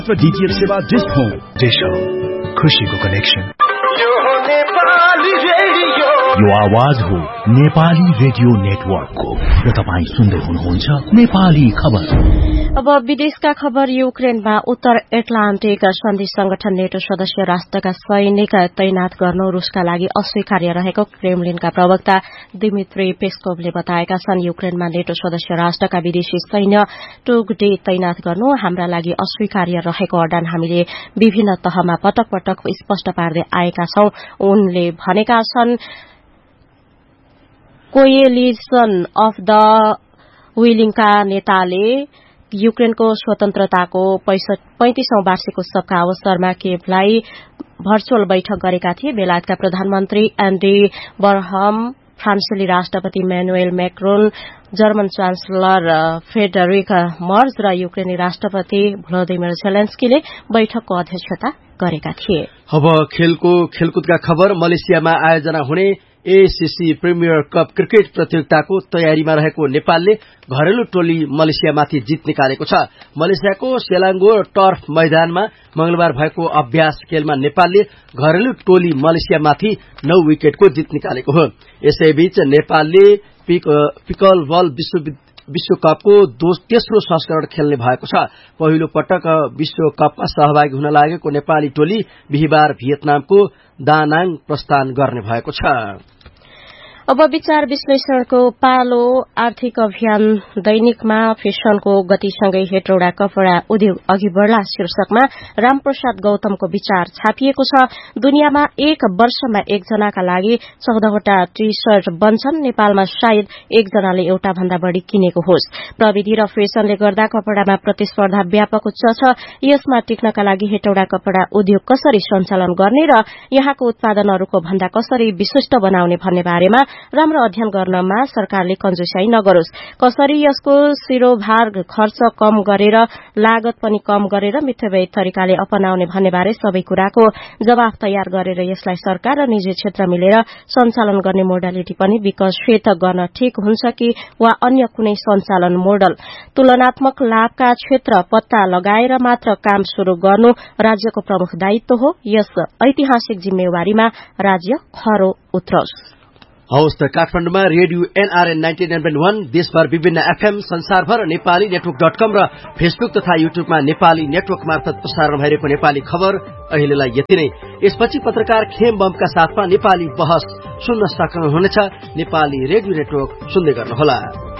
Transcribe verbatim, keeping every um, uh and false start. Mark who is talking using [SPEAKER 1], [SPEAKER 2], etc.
[SPEAKER 1] DTH सेवा dish home. Dish home, खुशीको connection. यो आवाज हो नेपाली रेडियो नेटवर्कको र तपाईँ सुन्दै हुनुहुन्छ नेपाली खबर।
[SPEAKER 2] अब विदेशका खबर। युक्रेनमा उत्तर एटलान्टिक सन्धि संगठन नेटो सदस्य राष्ट्रका सैनिक तैनात गर्नु रूसका लागि अस्वीकार्य रहेको क्रेमलिनका प्रवक्ता दिमित्री पेस्कोभले बताएका छन्। युक्रेनमा नेटो सदस्य राष्ट्रका विदेशी सैन्य टुकडी तैनात गर्नु हाम्रा लागि अस्वीकार्य रहेको अडान हामीले विभिन्न तहमा पटक पटक स्पष्ट पार्दै आएका छौं। उनले भनेका छन्, कोएलिसन अफ द विलिङका नेताले युक्रेनको स्वतन्त्रताको पैंतीसौं वार्षिक उत्सवका अवसरमा केभलाई भर्चुअल बैठक गरेका थिए। बेलायतका प्रधानमन्त्री एन्डी बर्हम, फ्रान्सेली राष्ट्रपति Manuel Macron, German chancellor Friedrich Merz र युक्रेनी राष्ट्रपति भ्लोदिमिर जेलेन्स्कीले बैठकको अध्यक्षता गरेका थिए।
[SPEAKER 3] अब खेलको खेलकुदका खबर। मलेसियामा आयोजना हुने एसीसी प्रिमियर कप क्रिकेट प्रतियोगिताको तयारीमा रहेको नेपालले घरेलु टोली मलेसियामाथि जित निकालेको छ। मलेसियाको सेलाङ्गोर टर्फ मैदानमा मंगलबार भएको अभ्यास खेलमा नेपालले घरेलु टोली मलेसियामाथि नौ विकेटको जित निकालेको हो। यसैबीच नेपालले पिकल बल विश्वकपको तेस्रो संस्करण खेल्ने भएको छ। पहिलो पटक विश्वकपमा सहभागी हुन लागेको नेपाली टोली बिहीबार भियतनामको दानाङ प्रस्थान गर्ने भएको छ।
[SPEAKER 2] अब विचार विश्लेषणको पालो। आर्थिक अभियान दैनिकमा फेसनको गतिसँगै हेटौडा कपड़ा उद्योग अघि बढ़ला शीर्षकमा रामप्रसाद गौतमको विचार छापिएको छ। दुनियाँमा एक वर्षमा एकजनाका लागि चौधवटा टी शर्ट बन्छन्। नेपालमा सायद एकजनाले एउटा भन्दा बढ़ी किनेको होस्। प्रविधि र फेसनले गर्दा कपड़ामा प्रतिस्पर्धा व्यापक उच्च छ। यसमा टिक्नका लागि हेटौडा कपड़ा उद्योग कसरी सञ्चालन गर्ने र यहाँको उत्पादनहरूको भन्दा कसरी विशिष्ट बनाउने भन्ने बारेमा राम्रो अध्ययन गर्नमा सरकारले कन्जुसाई नगरोस्। कसरी यसको शिरोभार खर्च कम गरेर लागत पनि कम गरेर मितव्ययी तरिकाले अपनाउने भन्ने बारे सबै कुराको जवाफ तयार गरेर यसलाई सरकार र निजी क्षेत्र मिलेर सञ्चालन गर्ने मोडालिटी पनि विकसित गर्न ठीक हुन्छ कि वा अन्य कुनै सञ्चालन मोडल। तुलनात्मक लाभका क्षेत्र पत्ता लगाएर मात्र काम शुरू गर्नु राज्यको प्रमुख दायित्व हो। यस ऐतिहासिक जिम्मेवारीमा राज्य खरो उत्रोस्।
[SPEAKER 3] हवस् त काठमाडौँमा radio NRN ninety nine point वन, देशभर विभिन्न एफएम, संसारभर नेपाली नेटवर्क डट कम र फेसबुक तथा युट्युबमा नेपाली नेटवर्क मार्फत प्रसारण भइरहेको नेपाली खबर अहिलेलाई यति नै। यसपछि पत्रकार खेम बमका साथमा नेपाली बहस सुन्न सक्नुहुनेछ। नेपाली रेडियो नेटवर्क सुन्दै गर्नुहोला।